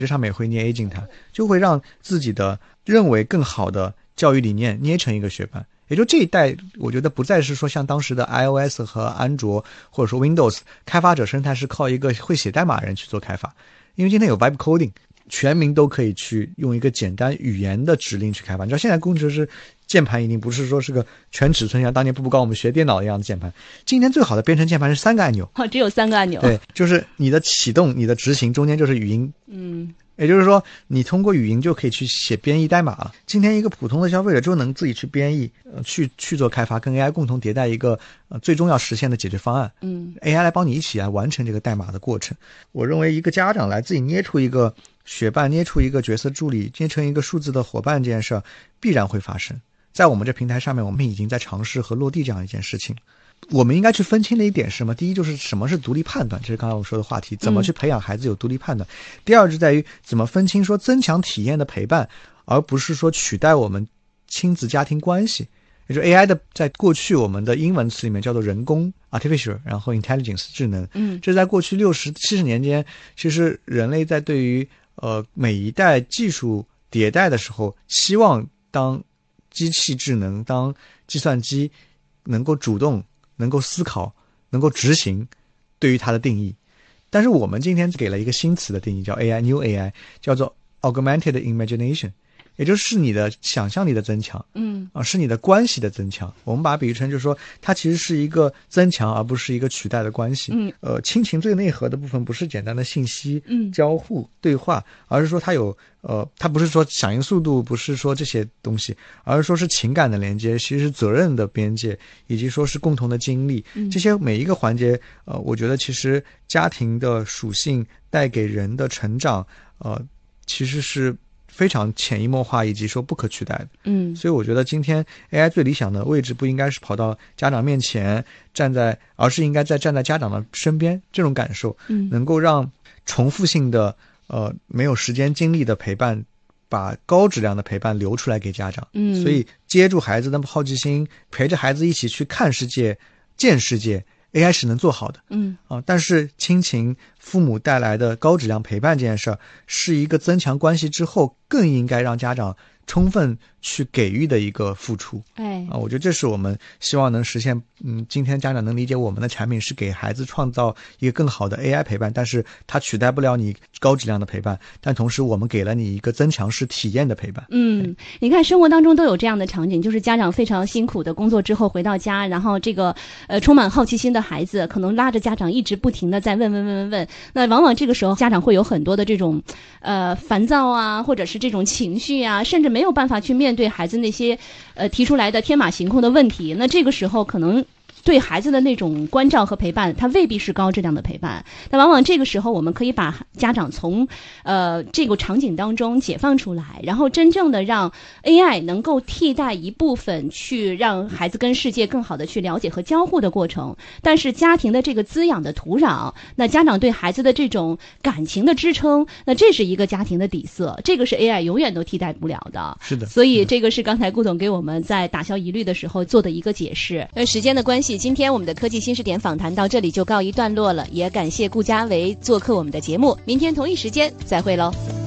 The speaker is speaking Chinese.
这上面也会捏进它，就会让自己的认为更好的教育理念捏成一个学伴。也就这一代，我觉得不再是说像当时的 iOS 和安卓或者说 Windows 开发者生态是靠一个会写代码人去做开发，因为今天有 Vibe Coding， 全民都可以去用一个简单语言的指令去开发。你知道现在工程师键盘已经不是说是个全尺寸像当年步步高我们学电脑一样的键盘，今天最好的编程键盘是3个按钮， 只有3个按钮。 对，就是你的启动你的执行中间就是语音，也就是说你通过语音就可以去写编译代码了。今天一个普通的消费者就能自己去编译，去做开发，跟 AI 共同迭代一个最终要实现的解决方案。AI 来帮你一起来完成这个代码的过程。我认为一个家长来自己捏出一个学伴，捏出一个角色助理，捏成一个数字的伙伴，这件事必然会发生。在我们这平台上面，我们已经在尝试和落地这样一件事情。我们应该去分清的一点是什么？第一就是什么是独立判断，这是刚才我说的话题，怎么去培养孩子有独立判断。第二就在于怎么分清说增强体验的陪伴，而不是说取代我们亲子家庭关系。也就是 AI 的在过去我们的英文词里面叫做人工 artificial， 然后 intelligence 智能。这在过去60、70年间，其实人类在对于每一代技术迭代的时候，希望当机器智能，当计算机能够主动能够思考能够执行对于它的定义。但是我们今天给了一个新词的定义，叫 AI New AI， 叫做 Augmented Imagination， 也就是你的想象力的增强，是你的关系的增强。我们把它比喻成就是说它其实是一个增强而不是一个取代的关系。亲情最内核的部分不是简单的信息交互对话，而是说它有它不是说响应速度，不是说这些东西，而是说是情感的连接，其实是责任的边界，以及说是共同的经历。这些每一个环节我觉得其实家庭的属性带给人的成长其实是非常潜移默化以及说不可取代的。所以我觉得今天 AI 最理想的位置不应该是跑到家长面前而是应该站在家长的身边，这种感受能够让重复性的没有时间精力的陪伴，把高质量的陪伴留出来给家长。所以接住孩子的好奇心，陪着孩子一起去看世界见世界， AI 是能做好的。但是亲情父母带来的高质量陪伴这件事儿，是一个增强关系之后更应该让家长充分去给予的一个付出。我觉得这是我们希望能实现。今天家长能理解我们的产品是给孩子创造一个更好的 AI 陪伴，但是它取代不了你高质量的陪伴，但同时我们给了你一个增强式体验的陪伴。 你看生活当中都有这样的场景，就是家长非常辛苦的工作之后回到家，然后这个充满好奇心的孩子可能拉着家长一直不停的在问，那往往这个时候家长会有很多的这种烦躁啊，或者是这种情绪啊，甚至没有办法去面对孩子那些提出来的天马行空的问题。那这个时候可能对孩子的那种关照和陪伴，它未必是高质量的陪伴，但往往这个时候我们可以把家长从这个场景当中解放出来，然后真正的让 AI 能够替代一部分去让孩子跟世界更好的去了解和交互的过程。但是家庭的这个滋养的土壤，那家长对孩子的这种感情的支撑，那这是一个家庭的底色，这个是 AI 永远都替代不了的。 是的， 所以这个是刚才顾总给我们在打消疑虑的时候做的一个解释。时间的关系，今天我们的科技新视点访谈到这里就告一段落了，也感谢顾家维做客我们的节目，明天同一时间再会喽。